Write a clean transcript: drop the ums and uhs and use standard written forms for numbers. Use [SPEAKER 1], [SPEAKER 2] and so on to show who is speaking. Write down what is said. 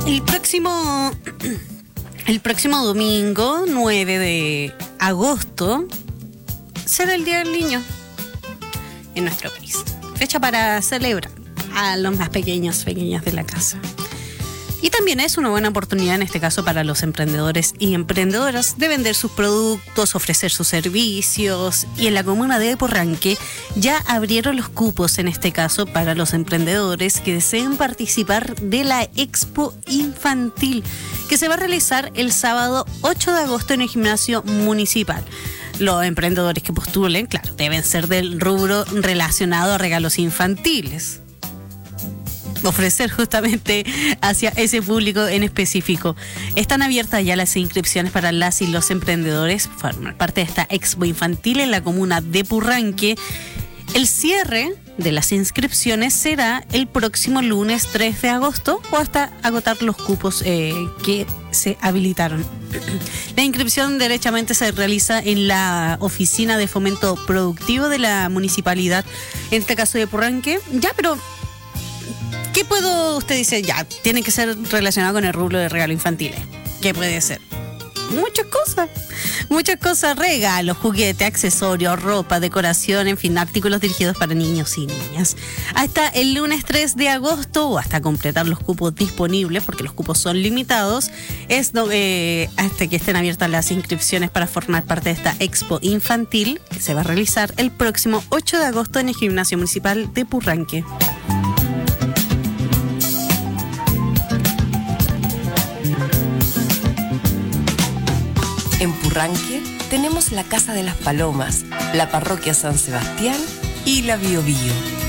[SPEAKER 1] El próximo, el próximo domingo, 9 de agosto, será el Día del Niño en nuestro país. Fecha para celebrar a los más pequeñas de la casa. Y también es una buena oportunidad, en este caso, para los emprendedores y emprendedoras de vender sus productos, ofrecer sus servicios. Y en la comuna de Purranque ya abrieron los cupos, en este caso, para los emprendedores que deseen participar de la Expo Infantil, que se va a realizar el sábado 8 de agosto en el gimnasio municipal. Los emprendedores que postulen, claro, deben ser del rubro relacionado a regalos infantiles. Ofrecer justamente hacia ese público en específico. Están abiertas ya las inscripciones para las y los emprendedores formar parte de esta Expo Infantil en la comuna de Purranque. El cierre de las inscripciones será el próximo lunes 3 de agosto o hasta agotar los cupos que se habilitaron. La inscripción derechamente se realiza en la Oficina de Fomento Productivo de la Municipalidad, en este caso de Purranque. Ya, pero ¿qué puedo? Usted dice, ya, tiene que ser relacionado con el rubro de regalos infantiles. ¿Qué puede ser? Muchas cosas, regalos, juguetes, accesorios, ropa, decoración, en fin, artículos dirigidos para niños y niñas. Hasta el lunes 3 de agosto o hasta completar los cupos disponibles, porque los cupos son limitados, hasta que estén abiertas las inscripciones para formar parte de esta Expo Infantil, que se va a realizar el próximo 8 de agosto en el Gimnasio Municipal de Purranque.
[SPEAKER 2] En Purranque tenemos la Casa de las Palomas, la Parroquia San Sebastián y la Biobío.